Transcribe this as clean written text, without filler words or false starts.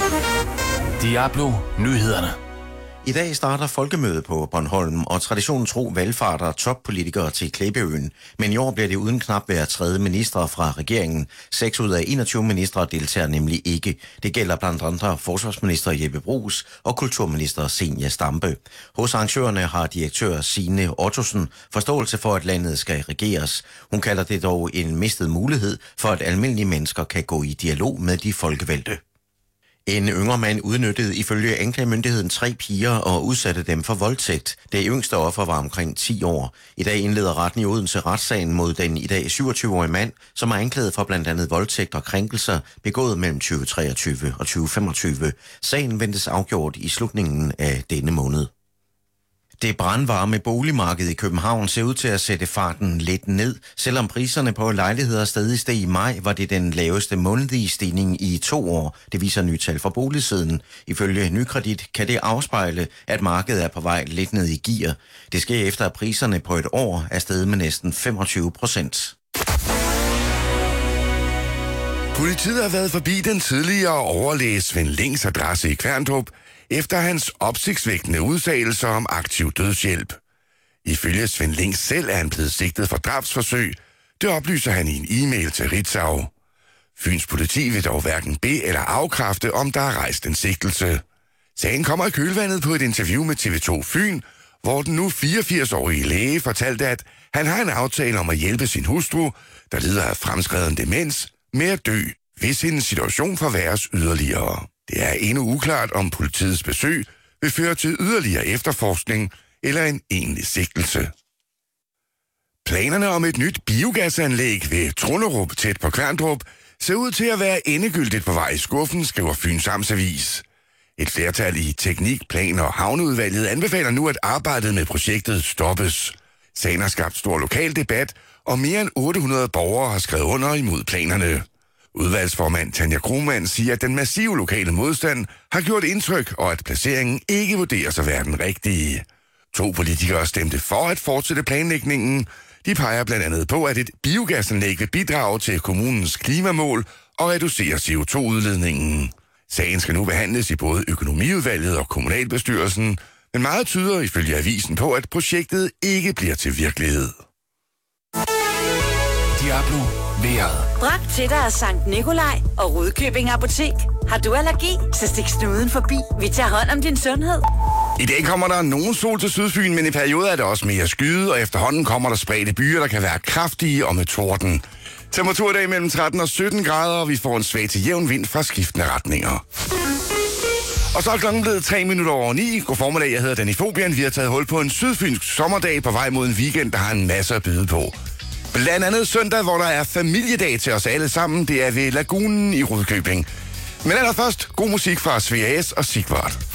Diablo Nyhederne. I dag starter folkemødet på Bornholm, og traditionen tro valgfarter toppolitikere til Klippeøen. Men i år bliver det uden knap hver tredje minister fra regeringen. 6 ud af 21 ministre deltager nemlig ikke. Det gælder blandt andre forsvarsminister Jeppe Bruus og kulturminister Zenia Stampe. Hos arrangørerne har direktør Signe Ottosen forståelse for, at landet skal regeres. Hun kalder det dog en mistet mulighed for, at almindelige mennesker kan gå i dialog med de folkevalgte. En yngre mand udnyttede ifølge anklagemyndigheden 3 piger og udsatte dem for voldtægt. Det yngste offer var omkring 10 år. I dag indleder retten i Odense retssagen mod den i dag 27-årige mand, som er anklaget for blandt andet voldtægt og krænkelser begået mellem 2023 og 2025. Sagen ventes afgjort i slutningen af denne måned. Det brandvarme boligmarked i København ser ud til at sætte farten lidt ned. Selvom priserne på lejligheder stadig steg i maj, var det den laveste månedlige stigning i 2 år. Det viser nye tal fra boligsiden. Ifølge Nykredit kan det afspejle, at markedet er på vej lidt ned i gear. Det sker efter, at priserne på et år er steget med næsten 25%. Politiet har været forbi den tidligere overlæge Svend Links adresse i Kværndrup, efter hans opsigtsvækkende udtalelser om aktiv dødshjælp. Ifølge Svend Links selv er han blevet sigtet for drabsforsøg. Det oplyser han i en e-mail til Ritzau. Fyns politi vil dog hverken bede eller afkræfte, om der er rejst en sigtelse. Sagen kommer i kølvandet på et interview med TV2 Fyn, hvor den nu 84-årige læge fortalte, at han har en aftale om at hjælpe sin hustru, der lider af fremskreden demens, med at dø, hvis hendes situation forværres yderligere. Det er endnu uklart, om politiets besøg vil føre til yderligere efterforskning eller en egentlig sigtelse. Planerne om et nyt biogasanlæg ved Trunderup tæt på Kværndrup ser ud til at være endegyldigt på vej i skuffen, skriver Fyns Amtsavis. Et flertal i Teknik-, Plan- og Havneudvalget anbefaler nu, at arbejdet med projektet stoppes. Sagen har skabt stor lokal debat, og mere end 800 borgere har skrevet under imod planerne. Udvalgsformand Tanja Krohmann siger, at den massive lokale modstand har gjort indtryk, og at placeringen ikke vurderes at være den rigtige. 2 politikere stemte for at fortsætte planlægningen. De peger blandt andet på, at et biogasanlæg vil bidrage til kommunens klimamål og reducere CO2-udledningen. Sagen skal nu behandles i både økonomiudvalget og kommunalbestyrelsen, men meget tyder ifølge avisen på, at projektet ikke bliver til virkelighed. Diablo vejret. Bragt til dig af Sankt Nikolaj og Rudkøbing Apotek. Har du allergi, så stik snuden forbi. Vi tager hånd om din sundhed. I dag kommer der nogen sol til Sydfyn, men i perioder er det også mere skyet, og efterhånden kommer der spredte byer, der kan være kraftige og med torden. Temperatur i dag mellem 13 og 17 grader, og vi får en svag til jævn vind fra skiftende retninger. Og så er klokken blevet 3 minutter over 9. God formiddag, jeg hedder Danny Fobian. Vi har taget hul på en sydfynsk sommerdag på vej mod en weekend, der har en masse at byde på. Blandt andet søndag, hvor der er familiedag til os alle sammen. Det er ved Lagunen i Rudkøbing. Men allerførst, god musik fra Svea S og Sigvart.